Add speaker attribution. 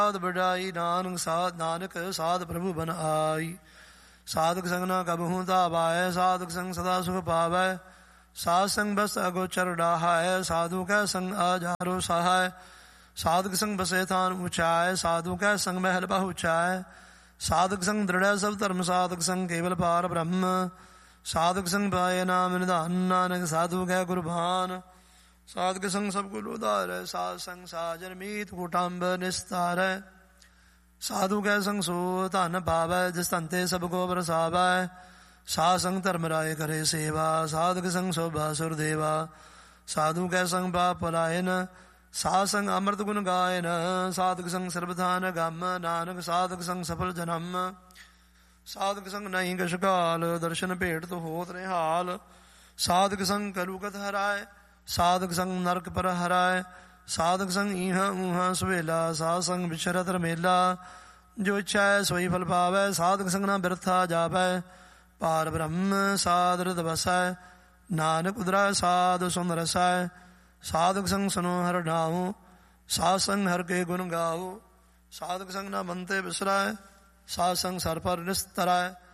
Speaker 1: ਸਾਧ ਵਡਾਈ ਨਾਨਕ ਸਾਧ ਪ੍ਰਭੂ ਬਨ ਆਈ। ਸਾਧਕ ਸੰਗ ਨਾ ਕਬਹੂ ਧਾਵੈ, ਸਾਧਕ ਸੰਗ ਸਦਾ ਸੁਖ ਪਾਵੈ। ਸਾਧ ਸੰਗ ਬਸ ਅਗੋਚਰ ਡਾਹੈ, ਸਾਧੂ ਕੈ ਸੰਗ ਆਜਾਰੋ ਸਹਾਇ। ਸਾਧਕ ਸੰਗ ਬਸੇ ਥਾਨ ਉਚਾਇ, ਸਾਧੂ ਕੈ ਸੰਗ ਮਹਿਲ ਬਹੁਚਾਇ। ਸਾਧਕ ਸੰਗ ਦ੍ਰਿੜੈ ਸਭ ਧਰਮ, ਸਾਧਕ ਸੰਗ ਕੇਵਲ ਪਾਰ ਬ੍ਰਹਮ। ਸਾਧਕ ਸੰਗ ਪਾਏ ਨਾਮ ਨਿਧਾਨ, ਨਾਨਕ ਸਾਧੂ ਕੈ ਕੁਰਬਾਨ। ਸਾਧਕ ਸੰਗ ਸਭ ਕੁਲ ਉਧਾਰੈ, ਸਾਧ ਸੰਗ ਸਾਜਨ ਮੀਤ ਕੁਟੰਬ ਨਿਸਤਾਰੈ। ਸਾਧੂ ਕੈ ਸੰਗ ਸੋ ਧਨ ਪਾਵੈ, ਜਿਸ ਧਨ ਤੇ ਸਭ ਕੋ ਬਰਸਾਵੈ। ਸਾਧ ਸੰਗ ਧਰਮ ਰਾਏ ਕਰੇ ਸੇਵਾ, ਸਾਧਕ ਸੰਗ ਸੋਭਾ ਸੁਰ ਦੇਵਾ। ਸਾਧੂ ਕੈ ਸੰਗ ਪਾਪ ਪਲਾਇਨ, ਸਾਧ ਸੰਗ ਅੰਮ੍ਰਿਤ ਗੁਣ ਗਾਇਨ। ਸਾਧਕ ਸੰਗ ਸਰਬਧਾਨ ਗਮ, ਨਾਨਕ ਸਾਧਕ ਸੰਗ ਸਫਲ ਜਨਮ। ਸਾਧਕ ਸੰਗ ਨਹੀਂ ਕਛ ਕਾਲ, ਦਰਸ਼ਨ ਭੇਟ ਤੋ ਹੋਤ ਨਿਹਾਲ। ਸਾਧਕ ਸੰਗ ਕਲੂਕਤ ਹਰਾਏ, ਸਾਧਕ ਸੰਗ ਨਰਕ ਪਰ ਹਰਾਏ। ਸਾਧਕ ਸੰਗ ਈਹਾਂ ਊਹਾਂ ਸੁਵੇਲਾ, ਸਾਧ ਸੰਗ ਵਿਚਰਤ ਰਮੇਲਾ। ਜੋ ਇੱਛਾ ਸੋਈ ਫਲ ਪਾਵੈ, ਸਾਧਕ ਸੰਗ ਨਾ ਬਿਰਥਾ ਜਾਵੈ। ਪਾਰ ਬ੍ਰਹਮ ਸਾਧ ਰਿਦ ਵਸੈ, ਨਾਨਕ ਉਦਰੈ ਸਾਧ ਸੁਨ ਰਸੈ। ਸਾਧਕ ਸੰਗ ਸੁਨੋ ਹਰਿ ਨਾਉ, ਸਾਧ ਸੰਗ ਹਰਿ ਕੇ ਗੁਣ ਗਾਉ। ਸਾਧਕ ਸੰਗ ਨਾ ਮਨ ਤੇ ਬਿਸਰੈ, ਸਾਧ ਸੰਗ ਸਰ ਪਰ ਨਿਸਤਰੈ।